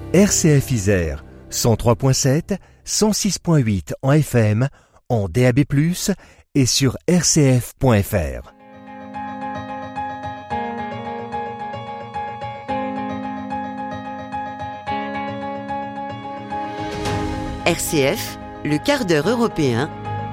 RCF Isère, 103.7, 106.8 en FM, en DAB+, et sur rcf.fr. RCF, le quart d'heure européen.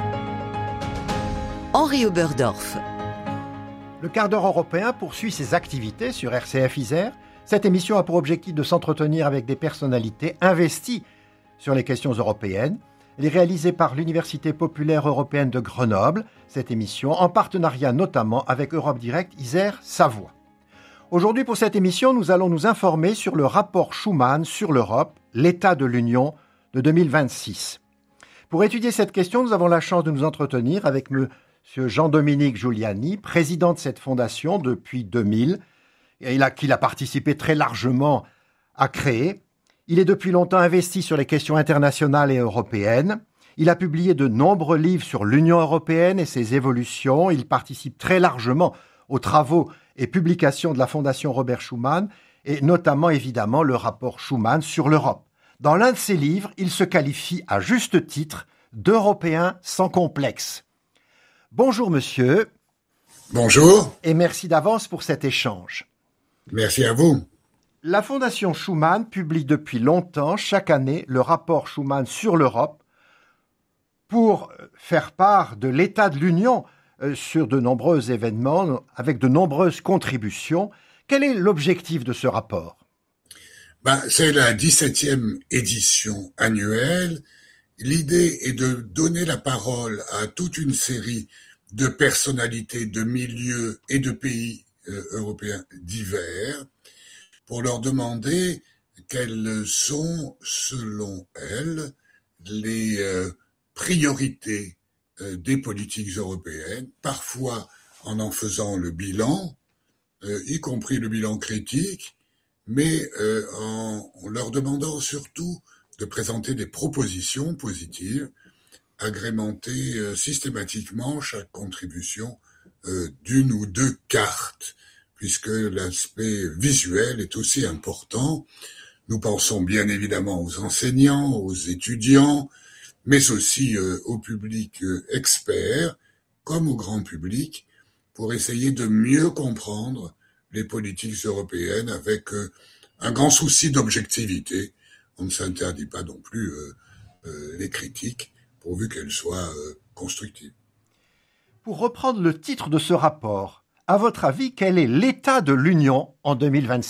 Henri Oberdorf. Le quart d'heure européen poursuit ses activités sur RCF Isère. Cette émission a pour objectif de s'entretenir avec des personnalités investies sur les questions européennes. Elle est réalisée par l'Université populaire européenne de Grenoble, cette émission, en partenariat notamment avec Europe Direct Isère-Savoie. Aujourd'hui, pour cette émission, nous allons nous informer sur le rapport Schuman sur l'Europe, l'état de l'Union de 2026. Pour étudier cette question, nous avons la chance de nous entretenir avec M. Jean-Dominique Giuliani, président de cette fondation depuis 2000, qu'il a participé très largement à créer. Il est depuis longtemps investi sur les questions internationales et européennes. Il a publié de nombreux livres sur l'Union européenne et ses évolutions. Il participe très largement aux travaux et publications de la Fondation Robert Schuman et notamment, évidemment, le rapport Schuman sur l'Europe. Dans l'un de ses livres, il se qualifie à juste titre d'Européen sans complexe. Bonjour monsieur. Bonjour. Et merci d'avance pour cet échange. Merci à vous. La Fondation Schuman publie depuis longtemps, chaque année, le rapport Schuman sur l'Europe pour faire part de l'état de l'Union sur de nombreux événements, avec de nombreuses contributions. Quel est l'objectif de ce rapport ? C'est la 17e édition annuelle. L'idée est de donner la parole à toute une série de personnalités, de milieux et de pays européens divers pour leur demander quelles sont, selon elles, les priorités des politiques européennes, parfois en faisant le bilan, y compris le bilan critique, mais en leur demandant surtout de présenter des propositions positives, agrémenter systématiquement chaque contribution d'une ou deux cartes, puisque l'aspect visuel est aussi important. Nous pensons bien évidemment aux enseignants, aux étudiants, mais aussi au public expert, comme au grand public, pour essayer de mieux comprendre les politiques européennes avec un grand souci d'objectivité. On ne s'interdit pas non plus les critiques, pourvu qu'elles soient constructives. Pour reprendre le titre de ce rapport, à votre avis, quel est l'état de l'Union en 2026 ?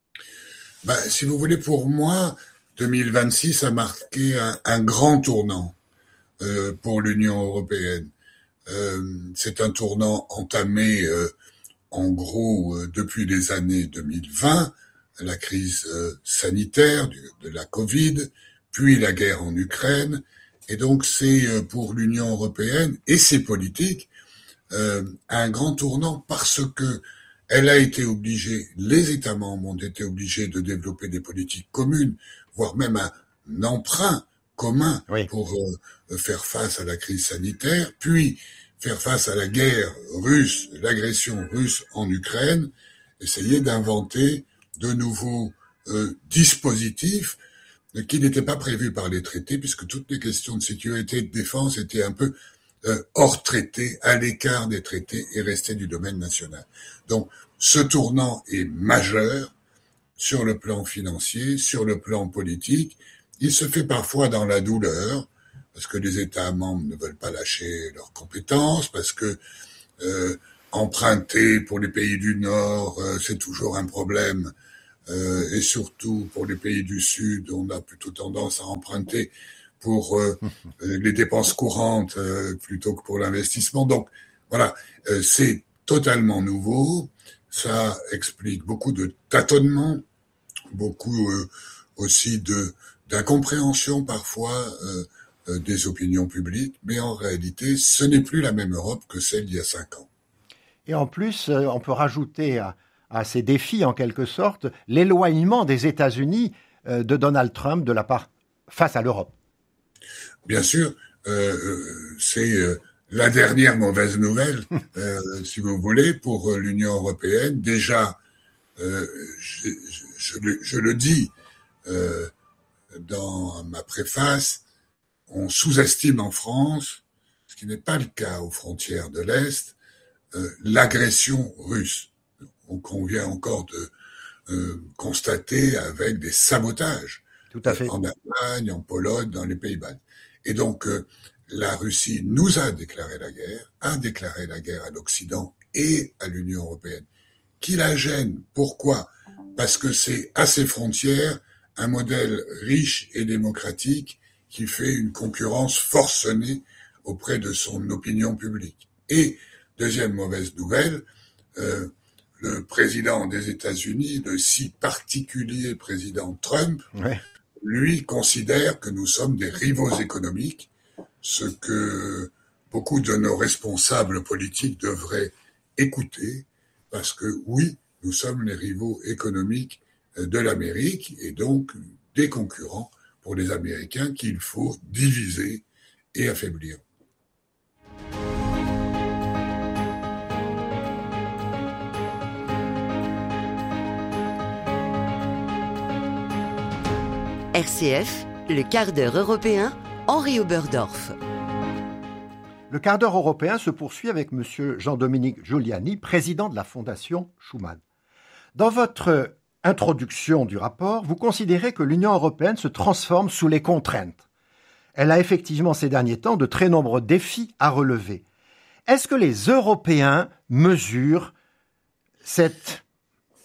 Si vous voulez, pour moi, 2026 a marqué un grand tournant pour l'Union européenne. C'est un tournant entamé en gros depuis les années 2020, la crise sanitaire de la Covid, puis la guerre en Ukraine. Et donc c'est pour l'Union européenne et ses politiques un grand tournant parce que elle a été obligée, les États membres ont été obligés de développer des politiques communes, voire même un emprunt commun pour faire face à la crise sanitaire, puis faire face à la guerre russe, l'agression russe en Ukraine, essayer d'inventer de nouveaux dispositifs qui n'étaient pas prévus par les traités, puisque toutes les questions de sécurité et de défense étaient un peu hors traité, à l'écart des traités et restaient du domaine national. Donc, ce tournant est majeur sur le plan financier, sur le plan politique. Il se fait parfois dans la douleur, parce que les États membres ne veulent pas lâcher leurs compétences, parce que emprunter pour les pays du Nord, c'est toujours un problème, et surtout pour les pays du Sud, on a plutôt tendance à emprunter pour les dépenses courantes plutôt que pour l'investissement. Donc voilà, c'est totalement nouveau, ça explique beaucoup de tâtonnements, beaucoup aussi d'incompréhension parfois des opinions publiques, mais en réalité, ce n'est plus la même Europe que celle d'il y a 5 ans. Et en plus, on peut rajouter à ces défis, en quelque sorte, l'éloignement des États-Unis de Donald Trump face à l'Europe. Bien sûr, c'est la dernière mauvaise nouvelle, si vous voulez, pour l'Union européenne. Déjà, je le dis, dans ma préface, on sous-estime en France, ce qui n'est pas le cas aux frontières de l'Est, l'agression russe. Donc on vient encore de constater avec des sabotages. Tout à fait. En Allemagne, en Pologne, dans les Pays-Bas. Et donc, la Russie nous a déclaré la guerre à l'Occident et à l'Union européenne. Qui la gêne? Pourquoi? Parce que c'est à ses frontières un modèle riche et démocratique qui fait une concurrence forcenée auprès de son opinion publique. Et, deuxième mauvaise nouvelle, le président des États-Unis, le si particulier président Trump, lui considère que nous sommes des rivaux économiques, ce que beaucoup de nos responsables politiques devraient écouter, parce que oui, nous sommes les rivaux économiques de l'Amérique et donc des concurrents pour les Américains qu'il faut diviser et affaiblir. RCF, le quart d'heure européen, Henri Oberdorf. Le quart d'heure européen se poursuit avec M. Jean-Dominique Giuliani, président de la Fondation Schuman. Dans votre introduction du rapport, vous considérez que l'Union européenne se transforme sous les contraintes. Elle a effectivement ces derniers temps de très nombreux défis à relever. Est-ce que les Européens mesurent cette situation ?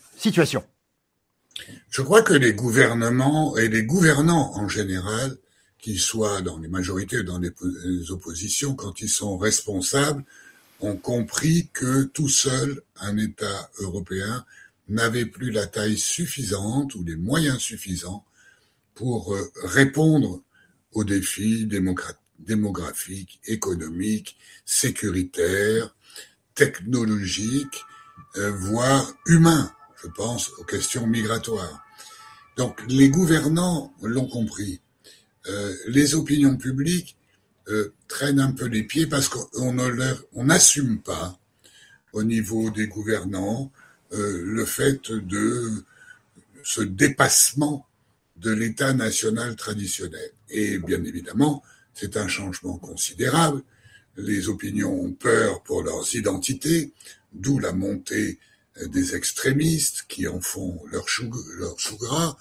Je crois que les gouvernements et les gouvernants en général, qu'ils soient dans les majorités ou dans les oppositions, quand ils sont responsables, ont compris que tout seul, un État européen n'avait plus la taille suffisante ou les moyens suffisants pour répondre aux défis démographiques, économiques, sécuritaires, technologiques, voire humains. Je pense aux questions migratoires. Donc les gouvernants l'ont compris. Les opinions publiques traînent un peu les pieds parce qu'on n'assume pas au niveau des gouvernants le fait de ce dépassement de l'État national traditionnel. Et bien évidemment, c'est un changement considérable. Les opinions ont peur pour leurs identités, d'où la montée des extrémistes qui en font leur chou gras.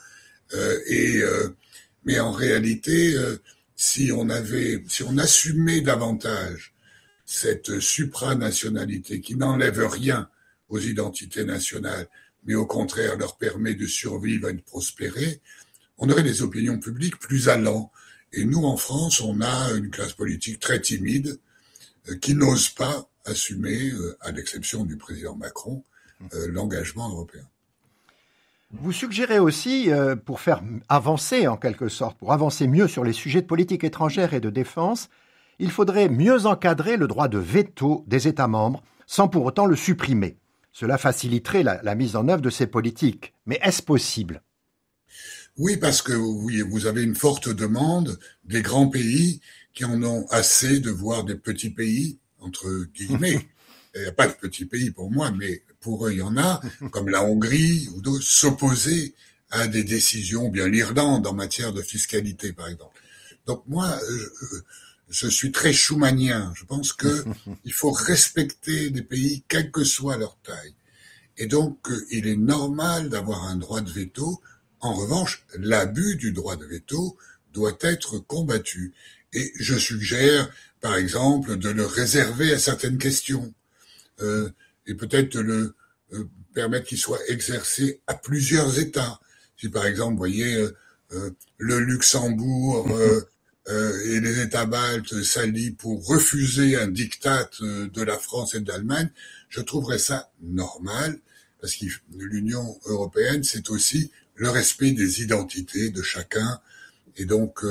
Mais en réalité, si on assumait davantage cette supranationalité qui n'enlève rien aux identités nationales, mais au contraire leur permet de survivre et de prospérer, on aurait des opinions publiques plus allant. Et nous, en France, on a une classe politique très timide qui n'ose pas assumer, à l'exception du président Macron, l'engagement européen. Vous suggérez aussi, pour faire avancer en quelque sorte, pour avancer mieux sur les sujets de politique étrangère et de défense, il faudrait mieux encadrer le droit de veto des États membres sans pour autant le supprimer. Cela faciliterait la mise en œuvre de ces politiques. Mais est-ce possible ? Oui, parce que vous avez une forte demande des grands pays qui en ont assez de voir des petits pays, entre guillemets. Il n'y a pas de petits pays pour moi, mais pour eux, il y en a, comme la Hongrie ou d'autres, s'opposer à des décisions, bien l'Irlande en matière de fiscalité, par exemple. Donc moi, je suis très schumannien. Je pense que il faut respecter des pays, quelle que soit leur taille. Et donc, il est normal d'avoir un droit de veto. En revanche, l'abus du droit de veto doit être combattu. Et je suggère, par exemple, de le réserver à certaines questions. Et peut-être de le permettre qu'il soit exercé à plusieurs États. Si par exemple, vous voyez, le Luxembourg et les États baltes s'allient pour refuser un diktat de la France et de l'Allemagne, je trouverais ça normal, parce que l'Union européenne, c'est aussi le respect des identités de chacun, et donc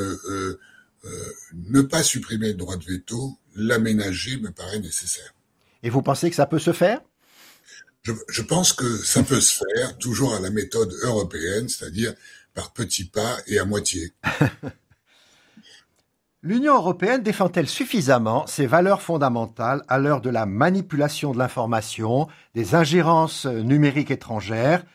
ne pas supprimer le droit de veto, l'aménager me paraît nécessaire. Et vous pensez que ça peut se faire ? Je pense que ça peut se faire, toujours à la méthode européenne, c'est-à-dire par petits pas et à moitié. L'Union européenne défend-elle suffisamment ses valeurs fondamentales à l'heure de la manipulation de l'information, des ingérences numériques étrangères,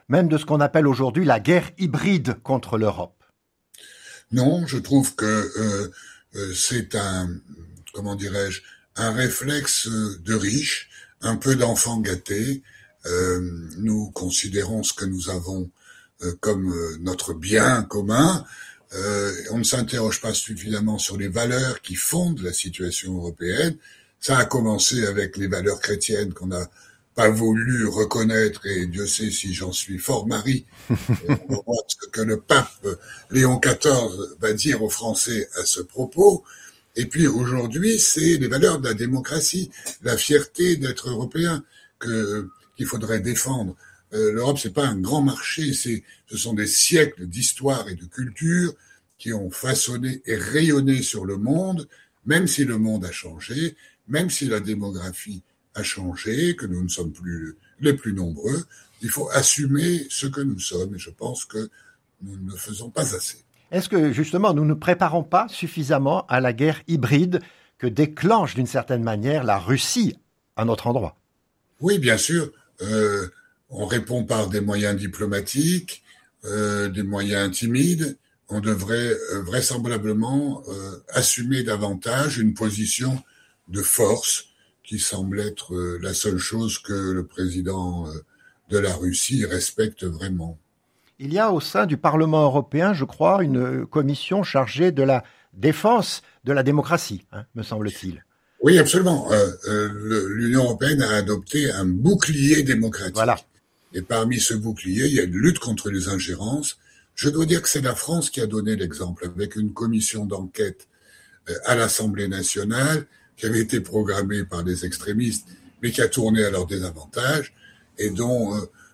même de ce qu'on appelle aujourd'hui la guerre hybride contre l'Europe? Non, je trouve que c'est comment dirais-je, un réflexe de riche, un peu d'enfant gâté. Nous considérons ce que nous avons comme notre bien commun. On ne s'interroge pas suffisamment sur les valeurs qui fondent la situation européenne. Ça a commencé avec les valeurs chrétiennes qu'on n'a pas voulu reconnaître, et Dieu sait si j'en suis fort mari. On voit ce que le pape Léon XIV va dire aux Français à ce propos. Et puis aujourd'hui, c'est les valeurs de la démocratie, la fierté d'être européen qu'il faudrait défendre. L'Europe, c'est pas un grand marché, ce sont des siècles d'histoire et de culture qui ont façonné et rayonné sur le monde, même si le monde a changé, même si la démographie a changé, que nous ne sommes plus les plus nombreux. Il faut assumer ce que nous sommes, et je pense que nous ne le faisons pas assez. Est-ce que justement nous ne préparons pas suffisamment à la guerre hybride que déclenche d'une certaine manière la Russie à notre endroit? Oui, bien sûr. On répond par des moyens diplomatiques, des moyens timides. On devrait vraisemblablement assumer davantage une position de force qui semble être la seule chose que le président de la Russie respecte vraiment. Il y a au sein du Parlement européen, je crois, une commission chargée de la défense de la démocratie, me semble-t-il. Oui, absolument. L'Union européenne a adopté un bouclier démocratique. Voilà. Et parmi ce bouclier, il y a une lutte contre les ingérences. Je dois dire que c'est la France qui a donné l'exemple, avec une commission d'enquête à l'Assemblée nationale, qui avait été programmée par les extrémistes, mais qui a tourné à leur désavantage, et dont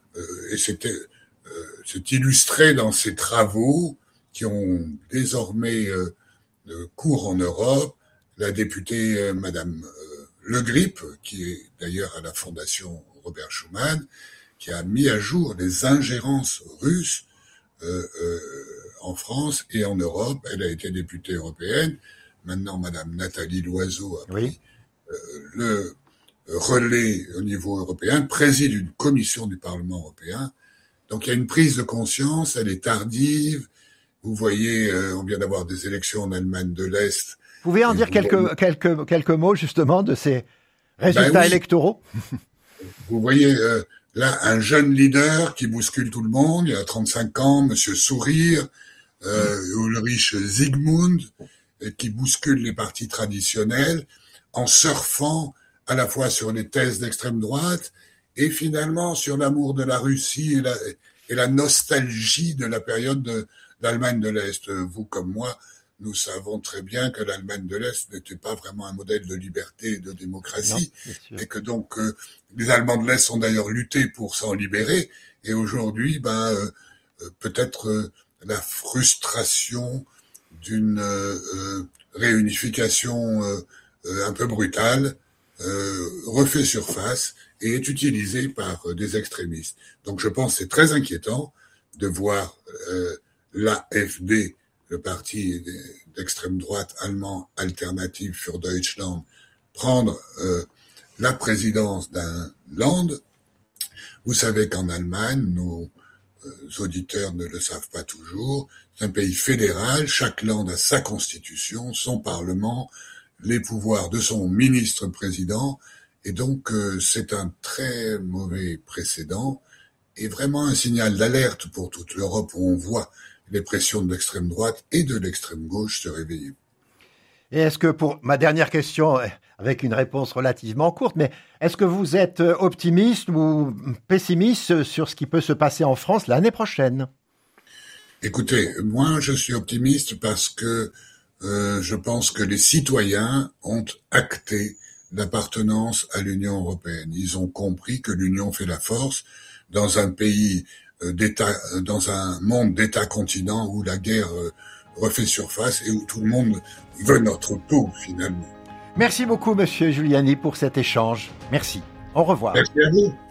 c'est illustré dans ces travaux qui ont désormais cours en Europe. La députée Madame Le Grip, qui est d'ailleurs à la Fondation Robert Schuman, qui a mis à jour les ingérences russes en France et en Europe. Elle a été députée européenne. Maintenant, Madame Nathalie Loiseau a pris le relais au niveau européen, préside une commission du Parlement européen. Donc il y a une prise de conscience, elle est tardive. Vous voyez, on vient d'avoir des élections en Allemagne de l'Est. Vous pouvez en dire quelques mots justement de ces résultats électoraux? Vous voyez là un jeune leader qui bouscule tout le monde. Il a 35 ans, Monsieur Sourire, Ulrich Zygmunt, qui bouscule les partis traditionnels en surfant à la fois sur les thèses d'extrême droite et finalement sur l'amour de la Russie et la nostalgie de la période de l'Allemagne de l'Est. Vous comme moi, nous savons très bien que l'Allemagne de l'Est n'était pas vraiment un modèle de liberté et de démocratie, et que donc les Allemands de l'Est ont d'ailleurs lutté pour s'en libérer, et aujourd'hui, peut-être la frustration d'une réunification un peu brutale refait surface et est utilisée par des extrémistes. Donc je pense que c'est très inquiétant de voir l'AfD, le parti d'extrême droite allemand Alternative für Deutschland, prendre la présidence d'un Land. Vous savez qu'en Allemagne, nos auditeurs ne le savent pas toujours, c'est un pays fédéral, chaque Land a sa constitution, son parlement, les pouvoirs de son ministre-président, et donc c'est un très mauvais précédent, et vraiment un signal d'alerte pour toute l'Europe où on voit les pressions de l'extrême droite et de l'extrême gauche se réveiller. Et est-ce que, pour ma dernière question, avec une réponse relativement courte, mais est-ce que vous êtes optimiste ou pessimiste sur ce qui peut se passer en France l'année prochaine? Écoutez, moi je suis optimiste parce que je pense que les citoyens ont acté l'appartenance à l'Union européenne. Ils ont compris que l'Union fait la force dans un pays d'État, dans un monde d'États-continents où la guerre refait surface et où tout le monde veut notre peau finalement. Merci beaucoup, Monsieur Giuliani, pour cet échange. Merci. Au revoir. Merci à vous.